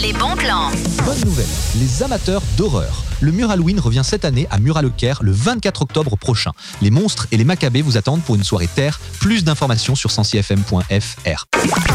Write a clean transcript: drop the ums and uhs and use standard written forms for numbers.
les bons plans. Bonne nouvelle, les amateurs d'horreur. Le mur Halloween revient cette année à Murat-le-Caire le 24 octobre prochain. Les monstres et les macabées vous attendent pour une soirée terre. Plus d'informations sur 106fm.fr.